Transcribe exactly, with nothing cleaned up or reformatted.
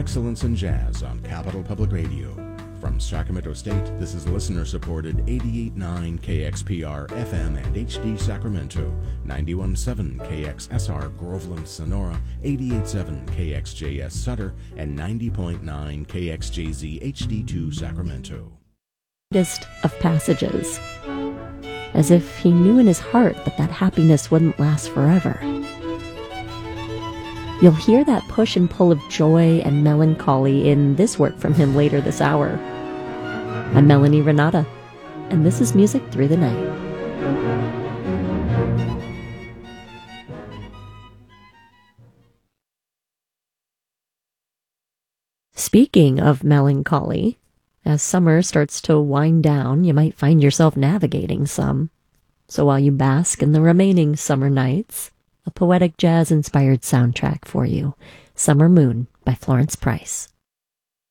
Excellence in Jazz on Capital Public Radio. From Sacramento State, this is listener-supported eighty-eight point nine K X P R F M and H D Sacramento, ninety-one point seven K X S R Groveland Sonora, eighty-eight point seven K X J S Sutter, and ninety point nine K X J Z H D two Sacramento. Of passages, as if he knew in his heart that that happiness wouldn't last forever. You'll hear that push and pull of joy and melancholy in this work from him later this hour. I'm Melanie Renata, and this is Music Through the Night. Speaking of melancholy, as summer starts to wind down, you might find yourself navigating some. So while you bask in the remaining summer nights, a poetic jazz-inspired soundtrack for you, Summer Moon by Florence Price.